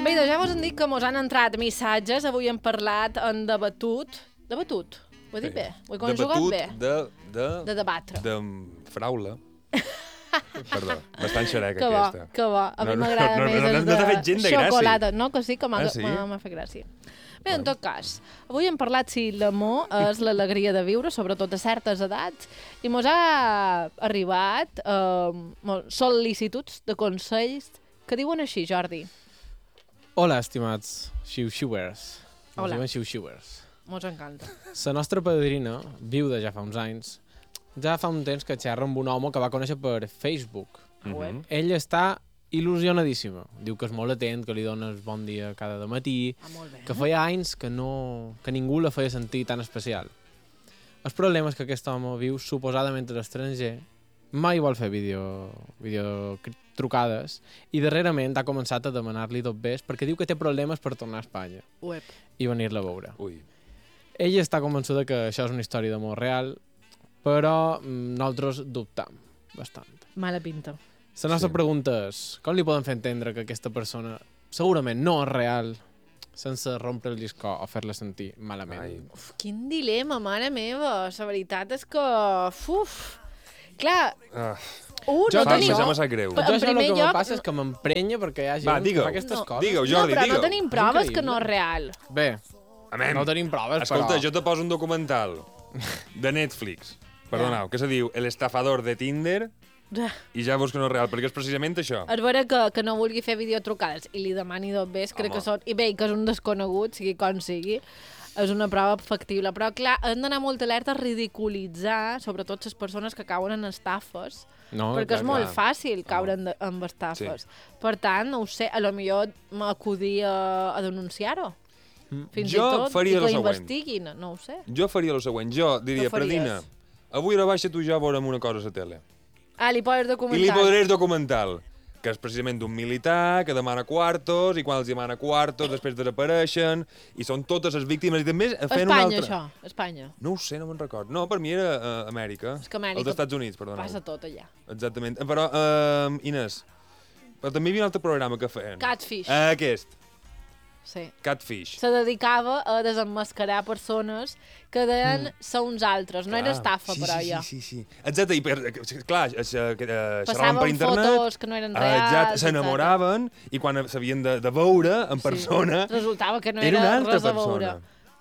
Bé, doncs ja vos han dit que mos han entrat missatges. Avui hem parlat en debatut. Debatut? Ho he dit bé? Ho he conjugat bé? De debatre. De fraula. Perdó, bastant xerec que aquesta. Que bo. A mi m'agrada més no t'ha fet gent de xocolata. gràcia. No, que sí, que m'ha fet gràcia. Bé, en tot cas, avui hem parlat si l'amor és l'alegria de viure, sobretot a certes edats, i mos ha arribat sol·licituds de consells que diuen així, Jordi. Hola, estimats xiu-xiuers. Hola. Ens diuen xiu-xiuers. Mos encanta. La nostra padrina, viuda ja fa uns anys, ja fa un temps que xerra amb un home que va conèixer per Facebook. Ell està il·lusionadíssima. Diu que és molt atent, que li dones bon dia cada matí, que feia anys que ningú la feia sentir tan especial. El problema és que aquest home viu suposadament a l'estranger, mai vol fer trucades i darrerament ha començat a demanar-li dobbers perquè diu que té problemes per tornar a Espanya i venir-la a veure. Ell està convençuda que això és una història d'amor real, però nosaltres dubtam bastant. Mala pinta. La nostra pregunta és, com li podem fer entendre que aquesta persona segurament no és real sense rompre el lliscó o fer-la sentir malament? Uf, quin dilema, mare meva. La veritat és que... Clar, no tenim... Ja m'ha sap greu. Jo això el que me passa és que m'emprenya perquè hi ha gent que fa aquestes coses. Digue-ho, Jordi, però no tenim proves que no és real. Bé, no tenim proves, però... Escolta, jo te poso un documental de Netflix, perdoneu, que se diu El estafador de Tinder, i ja veus que no és real, perquè és precisament això. És vera que no vulgui fer videotrucades i li demani dobbers, crec que són... I bé, que és un desconegut, sigui com sigui, és una prova factible. Però, clar, hem d'anar molt alerta a ridiculitzar, sobretot les persones que cauen en estafes, perquè és molt fàcil caure en estafes. Per tant, no ho sé, potser m'acudir a denunciar-ho. Fins i tot, i que investiguin, no ho sé. Jo faria el següent. Jo diria, Pradina, avui a la baixa tu ja veurem una cosa a la tele. Li podràs documentar. I li podràs documental, que és precisament d'un militar que demana quartos, i quan els demana quartos després desapareixen, i són totes les víctimes, i també fent una altra... Espanya, això, Espanya. No ho sé, no me'n record. No, per mi era Amèrica. És que Amèrica... Els Estats Units, perdona. Passa tot allà. Exactament. Però, Inés, però també hi havia un altre programa que feien. Catfish. Aquest. Sí. Catfish. Se dedicava a desemmascarar persones que deien ser uns altres. No era estafa, però ja. Sí. Exacte, i clar, xerraven per internet. Passaven fotos que no eren reals. Exacte, s'enamoraven, i quan s'havien de veure en persona... Resultava que no era res a veure.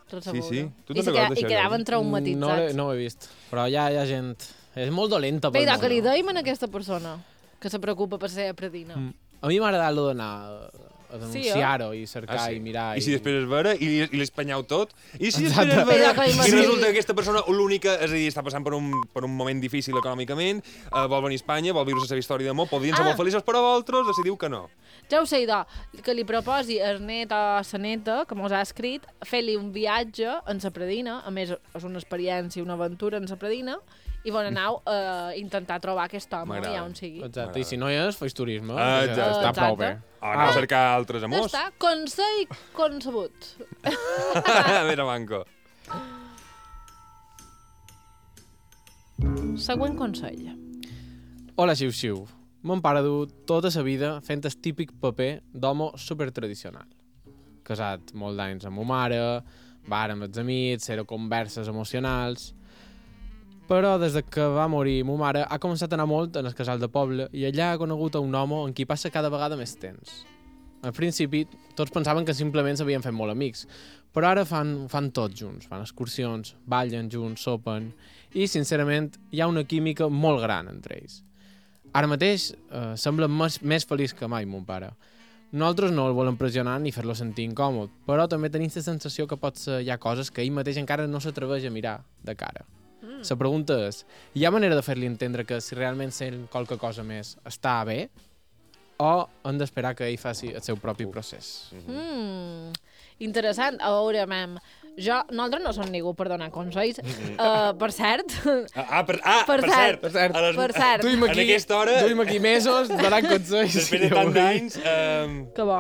Sí. Tu te'n recordes, I quedaven traumatitzats. No ho he vist, però hi ha gent... És molt dolenta pel món. Bé, que li deim a aquesta persona que se preocupa per ser Pradina. A mi m'ha agradat d'anar a denunciar-ho i cercar i mirar. I si després és vera i l'espanyeu tot? I si després és vera i resulta que aquesta persona l'única, és a dir, està passant per un moment difícil econòmicament, vol venir a Espanya, vol viure la seva història d'amor, podrien ser molt feliços, però vosaltres decidiu que no. Ja ho sé, que li proposi el net o la neta, que mos ha escrit, fer-li un viatge en la Pradina, a més és una experiència, una aventura en la Pradina, i bon anau a intentar trobar aquest home allà on sigui. Exacte, i si no hi és, faig turisme. Està prou bé. Anar a cercar altres amors. Ja està, consell concebut. Mira, manco. Següent consell. Hola, xiu-xiu. Mon pare du tota la vida fent el típic paper d'home supertradicional. Casat molt d'anys amb ma mare, bar amb els amics, zero converses emocionals... Però des que va morir ma mare ha començat a anar molt en el casal de poble i allà ha conegut a un home en qui passa cada vegada més temps. Al principi tots pensaven que simplement s'havien fet molt amics, però ara fan tot junts, fan excursions, ballen junts, sopen i sincerament hi ha una química molt gran entre ells. Ara mateix sembla més feliç que mai mon pare. Nosaltres no el volem pressionar ni fer-lo sentir incòmode, però també tenim la sensació que potser hi ha coses que ell mateix encara no s'atreveix a mirar de cara. La pregunta és, hi ha manera de fer-li entendre que si realment sent qualque cosa més està bé o hem d'esperar que ell faci el seu propi procés? Interessant. A veure, nosaltres no som ningú per donar consells. Per cert... Per cert. Duim aquí mesos donant consells. Després de tant d'anys... Que bo.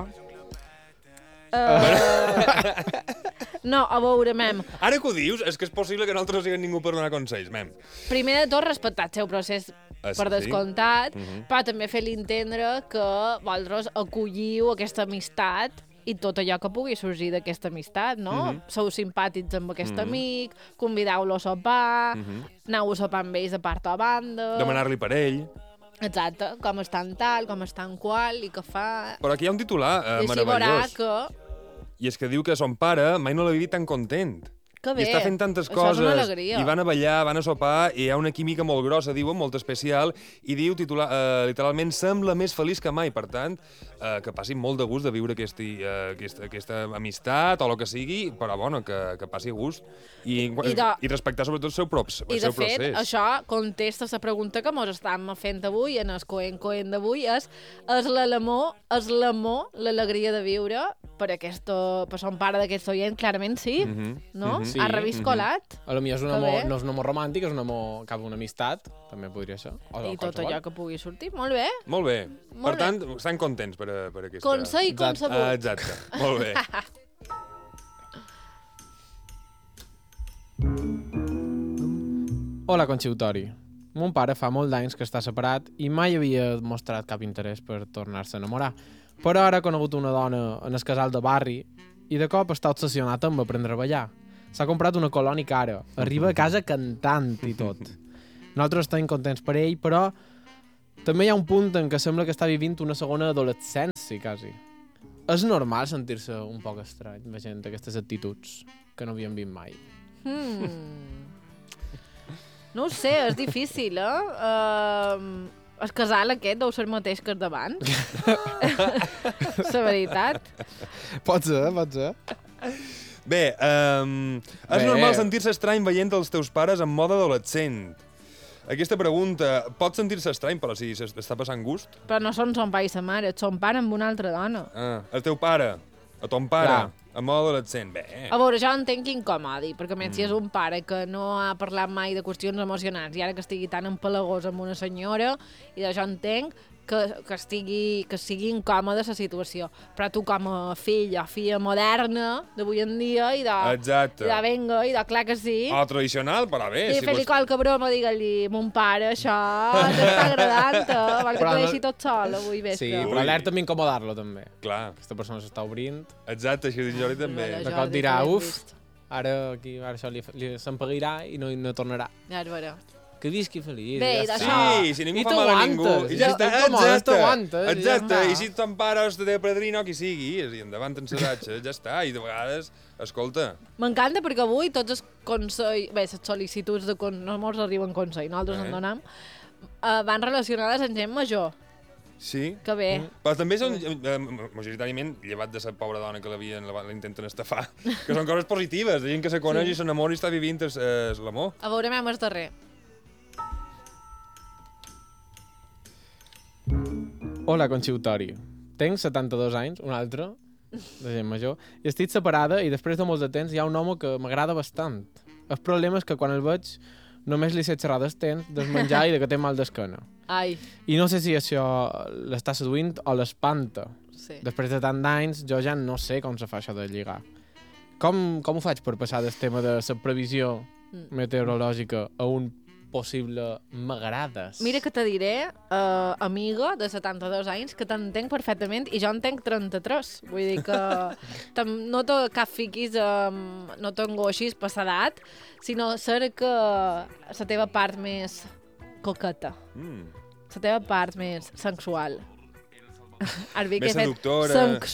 No, a veure, Ara que ho dius, és que és possible que nosaltres no siguem ningú per donar consells, Primer de tot, respectar el seu procés per descomptat, però també fer-li entendre que vosaltres acolliu aquesta amistat i tot allò que pugui sorgir d'aquesta amistat, no? Sou simpàtics amb aquest amic, convideu-lo a sopar, aneu a sopar amb ells a part o a banda... Demanar-li per ell. Exacte, com estan tal, com estan qual, i que fa... Però aquí hi ha un titular I així veurà meravellós. que... I és que diu que son pare mai no l'ha vist tan content. Que bé. I està fent tantes Això és una coses, alegria. i van a ballar, van a sopar, i hi ha una química molt grossa, diuen, molt especial, i diu, literalment, sembla més feliç que mai. Per tant, que passi molt de gust de viure aquesta amistat, o el que sigui, però, bueno, que passi gust. I respectar, sobretot, el seu procés. I, de fet, això contesta la pregunta que mos estàvem fent avui, en el coent d'avui, és l'amor, l'alegria de viure per son pare d'aquest oient, clarament sí, no? Sí, Ha revist colat. A lo millor és un amor, no és un amor romàntic, és un amor cap a una amistat, també podria ser. I tot allò que pugui sortir. Molt bé. Molt bé. Per tant, estan contents per aquesta... Consell concebut. Exacte. Molt bé. Hola, conxiutori. Mon pare fa molt d'anys que està separat i mai havia mostrat cap interès per tornar-se a enamorar. Però ara ha conegut una dona en el casal de barri i de cop està obsessionat amb aprendre a ballar. S'ha comprat una colònia cara, arriba a casa cantant i tot. Nosaltres estem contents per ell, però també hi ha un punt en què sembla que està vivint una segona adolescència, quasi. És normal sentir-se un poc estrany veient aquestes actituds que no havíem vist mai. No ho sé, és difícil, el casal aquest deu ser el mateix que el davant. La veritat. Pot ser. Bé, és normal sentir-se estrany veient els teus pares en mode adolescent. Aquesta pregunta, pot sentir-se estrany, però si s'està passant gust? Però no són son pare i sa mare, és son pare amb una altra dona. El teu pare, a ton pare, Clar. en mode adolescent, bé. A veure, jo entenc que incomodi, perquè a més si és un pare que no ha parlat mai de qüestions emocionals i ara que estigui tan empalagós amb una senyora, i jo entenc que sigui incòmoda la situació. Però tu com a fill o filla moderna d'avui en dia i de... Exacte. I de venga, i de clar que sí. O tradicional, però bé. I fer-li qualque broma, digue-li, mon pare, això t'està agradant, vol que te deixi tot sol avui vespre. Sí, però alerta amb incomodar-lo, també. Clar. Aquesta persona s'està obrint. Exacte, això dic Jordi també. Bueno, De cop Jordi, dirà, que l'hem uf, vist. ara això s'empaguirà i no tornarà. Ja es veurà. Que visqui feliç. Bé, ja i està. d'això- Sí, si ningú I fa mal a ningú. t'aguantes, ja està incòmode, t'aguantes, Exacte, ja està. i si ton pare o el teu padrino, qui sigui, i endavant en sedatge, ja està. I de vegades, escolta... M'encanta perquè avui tots els consells, bé, les sol·licituds de no mos arriben consell, nosaltres en donem, van relacionades amb gent major. Sí. Que bé. Però també són, majoritàriament, llevat de la pobra dona que l'intenten estafar, que són coses positives, de gent que se coneix i s'enamora i està vivint l'amor. A veure, mem el darrer. Hola, conxiutori. Tenc 72 anys, un altre, de gent major, i estic separada i després de molt de temps hi ha un home que m'agrada bastant. El problema és que quan el veig només li sé xerrar del temps, del menjar i de que té mal d'esquena. Ai, I no sé si això l'està seduint o l'espanta. sí. Després de tant d'anys, jo ja no sé com se fa això de lligar. Com ho faig per passar del tema de la previsió meteorològica a un possible m'agrades? Mira que te diré, amiga de 72 anys, que t'entenc perfectament i jo en tenc 33. Vull dir que no te cap fiquis, no t'angoixis per l'edat, sinó ser que la teva part més coqueta, la teva part més sensual. Més seductora.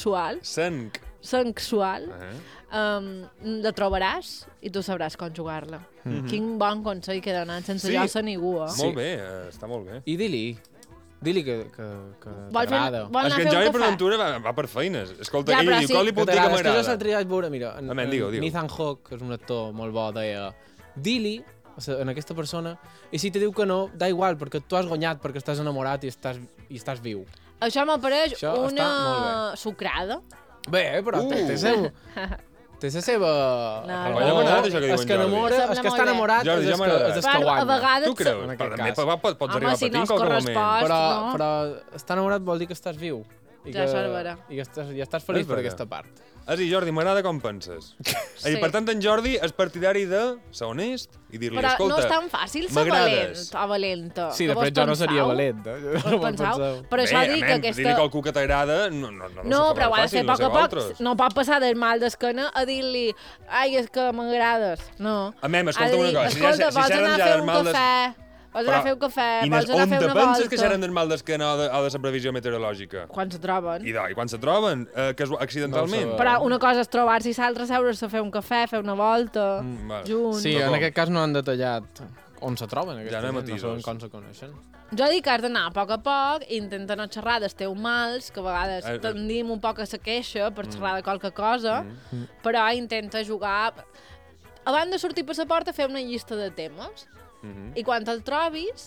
Sensual. La trobaràs i tu sabràs com jugar-la. Quin bon consell que he donat, sense Sí. jo ser ningú, eh? Molt bé, està molt bé. I Dili que Vol t'agrada. anar És a que fer en Jordi un cafè? Peraventura va per feines. Escolta, Ja, ell però diu, sí. com li puc dir que És que jo m'agrada? l'altre dia vaig veure, mira, Digue-ho. Nathan Hawke, que és un actor molt bo, deia Dili en aquesta persona, i si te diu que no, da igual, perquè tu has guanyat, perquè estàs enamorat i estàs viu. Això m'apareix Això està una molt sucrada. Bé, però té la seva... No, raó. M'ha agradat això que diu És en que Jordi. enamora, Sembla és que molt està bé. enamorat, Jordi, ja m'ha és agradat. que Però a guanya. vegades... Tu creus? En Però aquest també cas. pots Home, arribar a si patir no en es qualsevol correspon, moment. Però, no? però està enamorat vol dir que estàs viu. Ja és vera. I ja estàs feliç per aquesta part. I Jordi, m'agrada com penses. Sí. Per tant, en Jordi és partidari de ser honest i dir-li, Però escolta, no és tan fàcil ser valent o valenta. Sí, de fet jo no seria valent. Vos penseu? Per això dic que aquesta... dir-li que algú que t'agrada no, però ho ha de fer a poc a poc. No pot passar del mal d'esquena a dir-li ai, és que m'agrades. No. Escolta una cosa. Escolta, vols anar a fer un cafè? Vols anar a fer un cafè? Vols anar a fer una volta? On te penses que xerren del mal d'esquena o de la previsió meteorològica? Quan se troben. I quan se troben? Accidentalment? No, però una cosa és trobar-se i l'altra seure's a fer un cafè, fer una volta, junts. Sí, en aquest cas no han detallat on se troben aquests no saben com se coneixen. Jo dic que has d'anar a poc, intenta no xerrar dels teus mals, que a vegades tendim un poc a la queixa per xerrar de qualque cosa, però intenta jugar... Abans de sortir per la porta, fer una llista de temes. I quan el trobis,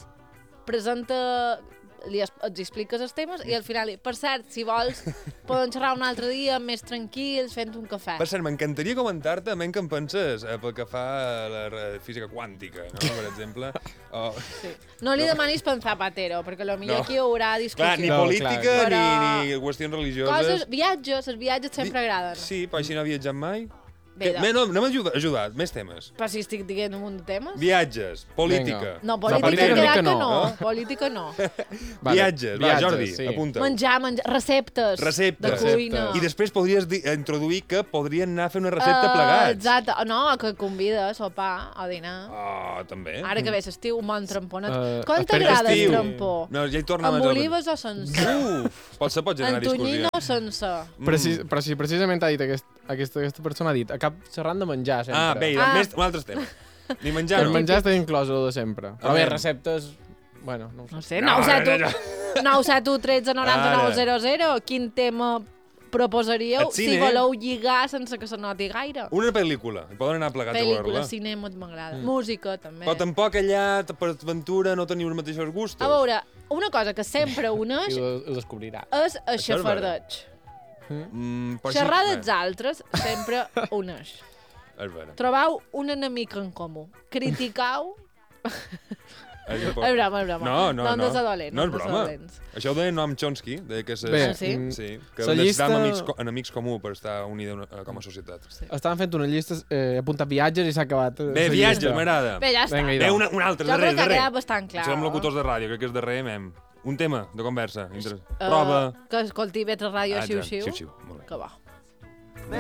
els expliques els temes i al final, per cert, si vols, poden xerrar un altre dia més tranquils, fent un cafè. Per cert, m'encantaria comentar-te, que em penses pel que fa a la física quàntica, no? Per exemple. Sí. No li demanis pensar Patero, perquè potser aquí hi haurà discussió. Clar, ni política ni qüestions religioses. Els viatges sempre agraden. Sí, però així no he viatjat mai. No m'ha ajudat, més temes. Però si estic dient un munt de temes. Viatges, política. No, política no. Política no. Viatges, va, Jordi, apunta. Menjar, receptes de cuina. I després podries introduir que podrien anar a fer una recepta plegats. Exacte, no, que convida a sopar, a dinar. També. Ara que ve l'estiu, un bon tramponet. Com t'agrada el trampó? No, ja hi torna amb olives o sense? Pot generar discussió. En tonyina o sense? Però si precisament ha dit aquesta persona ha dit acab xerrant de menjar sempre. Bé, un altre tema. Ni menjar no. El menjar està inclòs de sempre. Però bé, receptes... Bueno, no sé. 971 13 99 00. Quin tema proposaríeu si voleu lligar sense que se noti gaire? Una pel·lícula. Poden anar plegats a veure-la. Pel·lícula, cinema, m'agrada. Música, també. Però tampoc allà, per aventura, no teniu els mateixos gustos. A veure, una cosa que sempre uneix... I ho descobrirà. És el xafardeig. Xerrar dels altres sempre uneix. Trobau un enemic en comú. Criticau... És broma. No hem de ser dolents. No és broma. Això ho deia Noam Chomsky. Que necessitam enemics comú per estar unida com a societat. Estaven fent una llista, he apuntat viatges i s'ha acabat. Bé, viatges, m'agrada. Bé, ja està. Bé, un altre, darrer. Jo crec que ha quedat bastant clar. Som locutors de ràdio, crec que és darrer, un tema de conversa. Prova. Que escolti Vetre Ràdio, xiu-xiu. Xiu-xiu, molt bé. Que va.